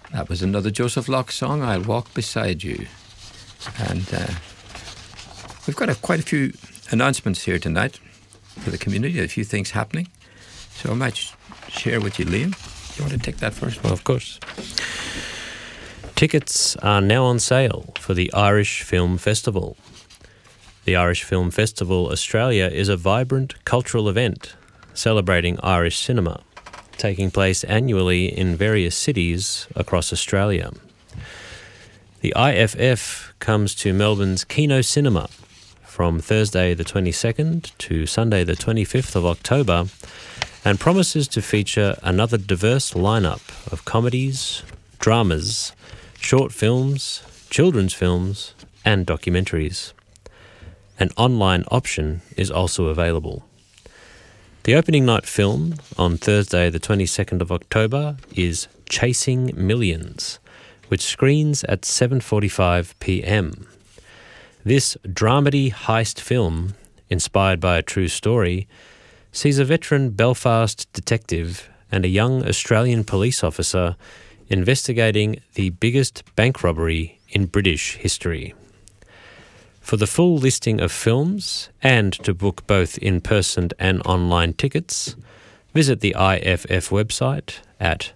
That was another Joseph Locke song, I'll Walk Beside You. And we've got quite a few announcements here tonight for the community, a few things happening. So I might share with you, Liam. You want to take that first? Well, of course. Tickets are now on sale for the Irish Film Festival. The Irish Film Festival Australia is a vibrant cultural event celebrating Irish cinema, taking place annually in various cities across Australia. The IFF comes to Melbourne's Kino Cinema from Thursday the 22nd to Sunday the 25th of October and promises to feature another diverse lineup of comedies, dramas, short films, children's films and documentaries. An online option is also available. The opening night film on Thursday the 22nd of October is Chasing Millions, which screens at 7:45 p.m. This dramedy heist film, inspired by a true story, sees a veteran Belfast detective and a young Australian police officer investigating the biggest bank robbery in British history. For the full listing of films and to book both in-person and online tickets, visit the IFF website at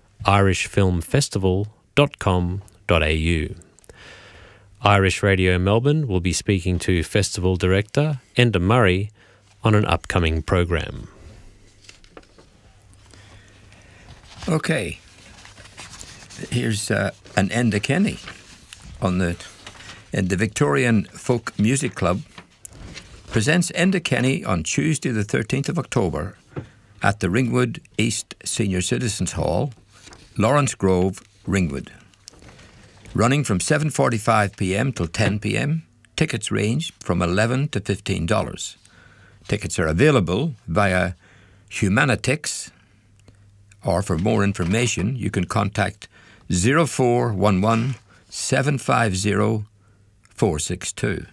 irishfilmfestival.com.au. Irish Radio Melbourne will be speaking to Festival Director Enda Murray on an upcoming program. Okay. Here's an Enda Kenny in the Victorian Folk Music Club presents Enda Kenny on Tuesday the 13th of October at the Ringwood East Senior Citizens Hall, Lawrence Grove, Ringwood. Running from 7:45 p.m. till 10 p.m, tickets range from $11 to $15. Tickets are available via Humanitix, or for more information you can contact 0411 750 462.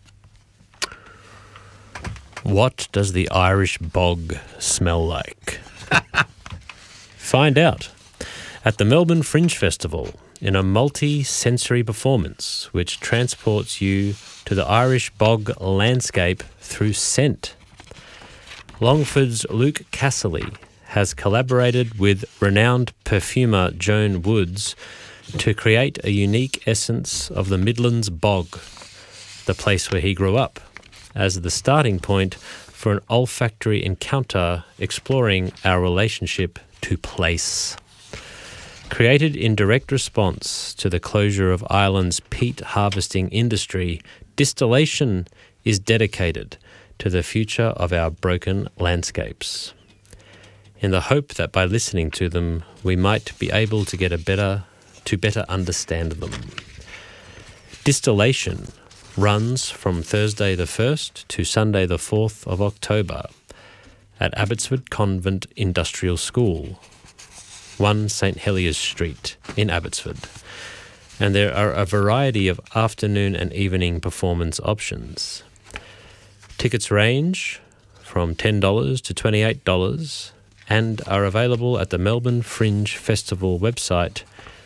What does the Irish bog smell like? Find out at the Melbourne Fringe Festival in a multi-sensory performance which transports you to the Irish bog landscape through scent. Longford's Luke Casserly has collaborated with renowned perfumer Joan Woods to create a unique essence of the Midlands bog, the place where he grew up, as the starting point for an olfactory encounter exploring our relationship to place. Created in direct response to the closure of Ireland's peat harvesting industry, Distillation is dedicated to the future of our broken landscapes, in the hope that by listening to them we might be able to better understand them. Distillation runs from Thursday the 1st to Sunday the 4th of October at Abbotsford Convent Industrial School, 1 St Heliers Street in Abbotsford. And there are a variety of afternoon and evening performance options. Tickets range from $10 to $28 and are available at the Melbourne Fringe Festival website,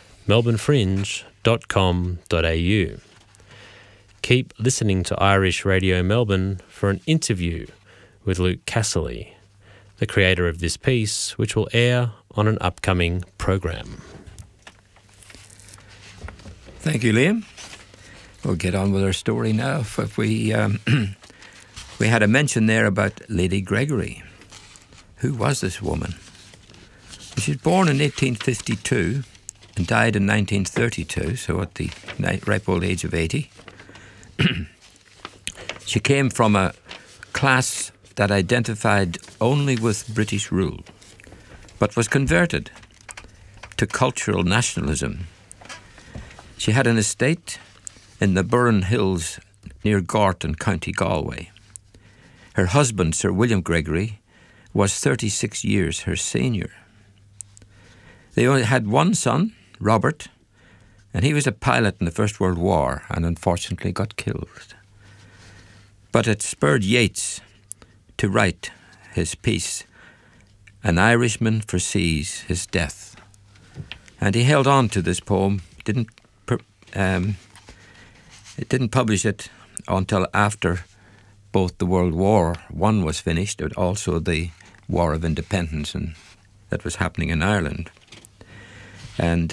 melbournefringe.com.au. Keep listening to Irish Radio Melbourne for an interview with Luke Casserly, the creator of this piece, which will air on an upcoming program. Thank you, Liam. We'll get on with our story now. If we had a mention there about Lady Gregory. Who was this woman? She was born in 1852 and died in 1932, so at the ripe old age of 80. She came from a class that identified only with British rule, but was converted to cultural nationalism. She had an estate in the Burren Hills near Gort in County Galway. Her husband, Sir William Gregory, was 36 years her senior. They only had one son, Robert, and he was a pilot in the First World War and unfortunately got killed. But it spurred Yeats to write his piece, An Irishman Foresees His Death. And he held on to this poem, didn't publish it until after both the World War I was finished, but also the War of Independence that was happening in Ireland. And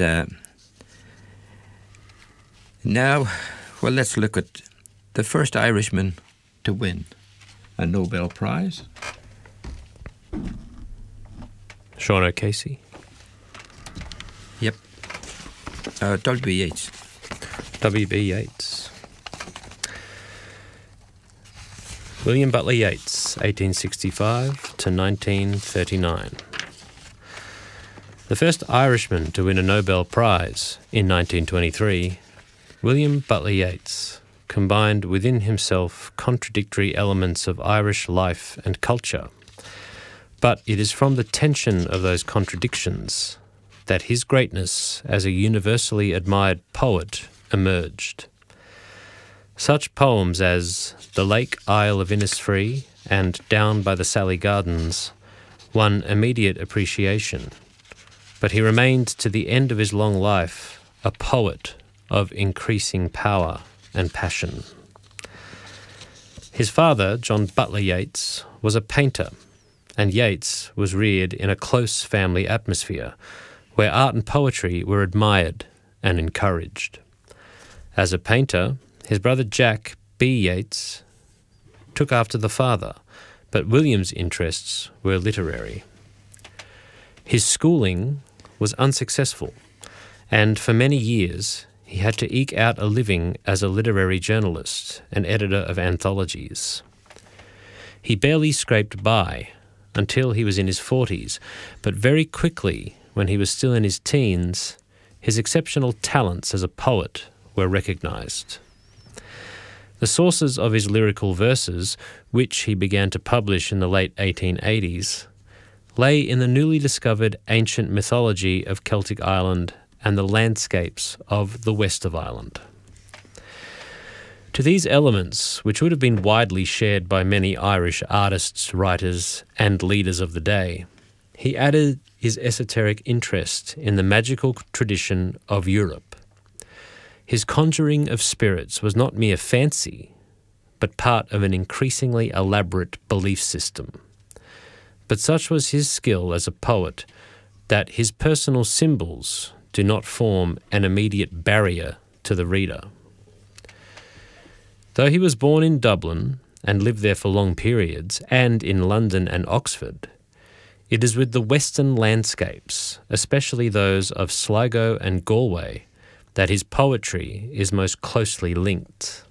now, well, let's look at the first Irishman to win a Nobel Prize. Sean O'Casey. Yep. W.B. Yeats. W.B. Yeats. William Butler Yeats, 1865 to 1939. The first Irishman to win a Nobel Prize in 1923, William Butler Yeats combined within himself contradictory elements of Irish life and culture. But it is from the tension of those contradictions that his greatness as a universally admired poet emerged. Such poems as The Lake Isle of Innisfree and Down by the Sally Gardens won immediate appreciation, but he remained to the end of his long life a poet of increasing power and passion. His father, John Butler Yeats, was a painter, and Yeats was reared in a close family atmosphere where art and poetry were admired and encouraged. As a painter, his brother Jack B. Yeats took after the father, but William's interests were literary. His schooling was unsuccessful, and for many years he had to eke out a living as a literary journalist and editor of anthologies. He barely scraped by until he was in his 40s, but very quickly, when he was still in his teens, his exceptional talents as a poet were recognised. The sources of his lyrical verses, which he began to publish in the late 1880s, lay in the newly discovered ancient mythology of Celtic Ireland and the landscapes of the west of Ireland. To these elements, which would have been widely shared by many Irish artists, writers, and leaders of the day, he added his esoteric interest in the magical tradition of Europe. His conjuring of spirits was not mere fancy, but part of an increasingly elaborate belief system. But such was his skill as a poet that his personal symbols do not form an immediate barrier to the reader. Though he was born in Dublin and lived there for long periods, and in London and Oxford, it is with the western landscapes, especially those of Sligo and Galway, that his poetry is most closely linked.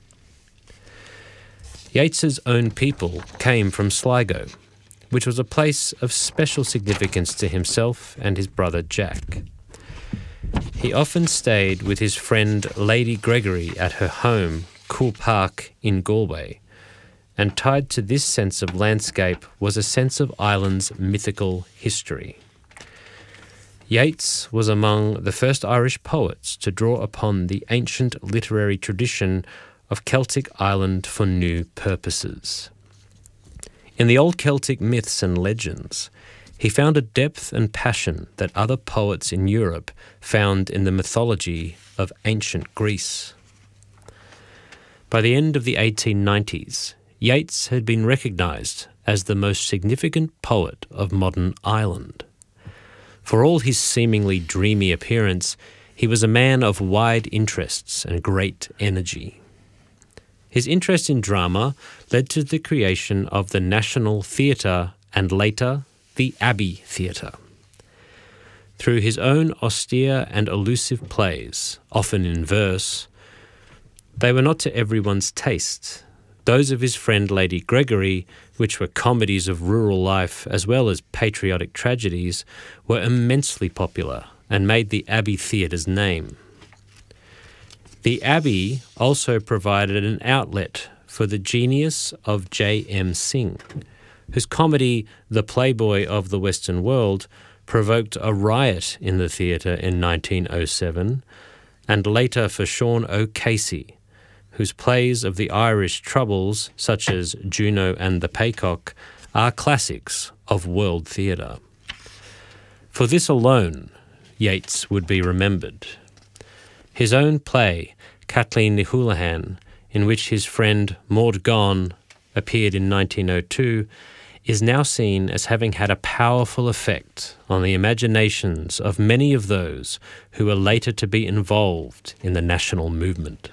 Yeats's own people came from Sligo, which was a place of special significance to himself and his brother Jack. He often stayed with his friend Lady Gregory at her home, Cool Park in Galway, and tied to this sense of landscape was a sense of Ireland's mythical history. Yeats was among the first Irish poets to draw upon the ancient literary tradition of Celtic Ireland for new purposes. In the old Celtic myths and legends, he found a depth and passion that other poets in Europe found in the mythology of ancient Greece. By the end of the 1890s, Yeats had been recognised as the most significant poet of modern Ireland. For all his seemingly dreamy appearance, he was a man of wide interests and great energy. His interest in drama led to the creation of the National Theatre and later the Abbey Theatre. Through his own austere and elusive plays, often in verse, they were not to everyone's taste. Those of his friend Lady Gregory, which were comedies of rural life as well as patriotic tragedies, were immensely popular and made the Abbey Theatre's name. The Abbey also provided an outlet for the genius of J.M. Synge, whose comedy The Playboy of the Western World provoked a riot in the theatre in 1907, and later for Sean O'Casey, whose plays of the Irish troubles, such as Juno and the Paycock, are classics of world theatre. For this alone, Yeats would be remembered. His own play, Kathleen Ni Houlihan, in which his friend Maud Gonne appeared in 1902, is now seen as having had a powerful effect on the imaginations of many of those who were later to be involved in the national movement.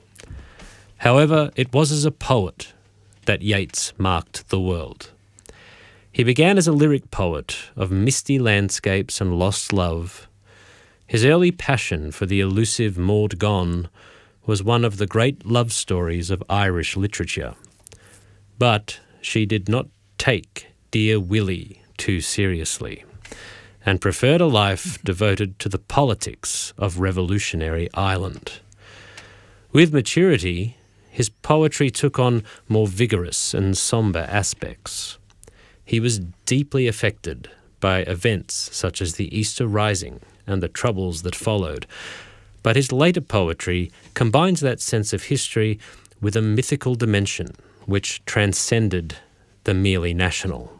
However, it was as a poet that Yeats marked the world. He began as a lyric poet of misty landscapes and lost love. His early passion for the elusive Maud Gonne was one of the great love stories of Irish literature. But she did not take Dear Willie too seriously, and preferred a life devoted to the politics of revolutionary Ireland. With maturity, his poetry took on more vigorous and sombre aspects. He was deeply affected by events such as the Easter Rising and the troubles that followed, but his later poetry combines that sense of history with a mythical dimension which transcended the merely national.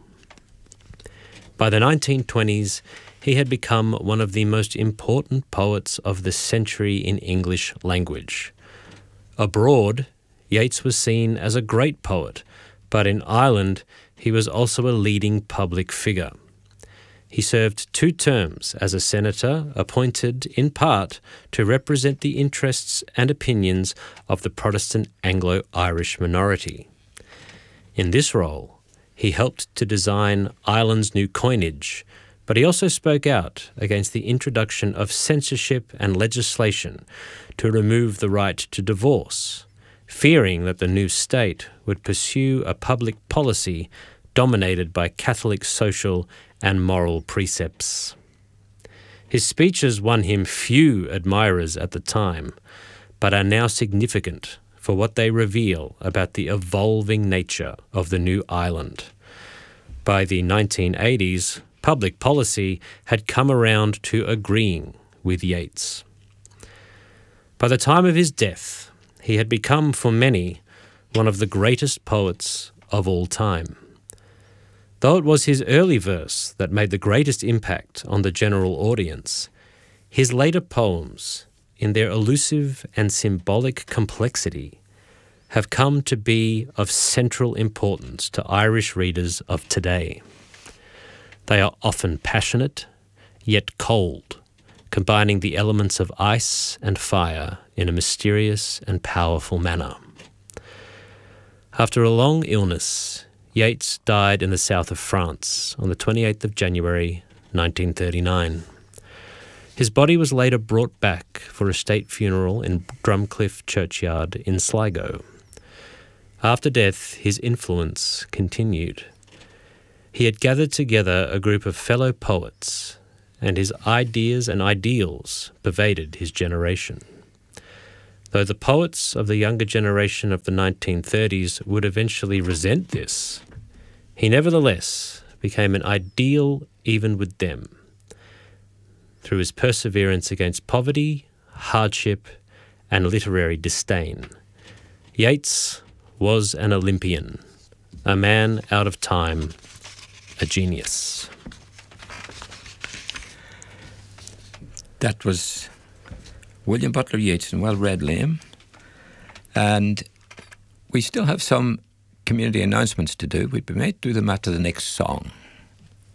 By the 1920s, he had become one of the most important poets of the century in English language. Abroad, Yeats was seen as a great poet, but in Ireland, he was also a leading public figure. He served 2 terms as a senator, appointed in part to represent the interests and opinions of the Protestant Anglo-Irish minority. In this role, he helped to design Ireland's new coinage, but he also spoke out against the introduction of censorship and legislation to remove the right to divorce, fearing that the new state would pursue a public policy dominated by Catholic social and moral precepts. His speeches won him few admirers at the time, but are now significant for what they reveal about the evolving nature of the new Ireland. By the 1980s, public policy had come around to agreeing with Yeats. By the time of his death, he had become, for many, one of the greatest poets of all time. Though it was his early verse that made the greatest impact on the general audience, his later poems, in their elusive and symbolic complexity, have come to be of central importance to Irish readers of today. They are often passionate, yet cold, combining the elements of ice and fire in a mysterious and powerful manner. After a long illness, Yeats died in the south of France on the 28th of January 1939. His body was later brought back for a state funeral in Drumcliff Churchyard in Sligo. After death, his influence continued. He had gathered together a group of fellow poets, and his ideas and ideals pervaded his generation. Though the poets of the younger generation of the 1930s would eventually resent this, he nevertheless became an ideal even with them. Through his perseverance against poverty, hardship, and literary disdain, Yeats was an Olympian, a man out of time, a genius. That was William Butler Yeats, and well read, Liam. And we still have some community announcements to do. We may do them after the next song.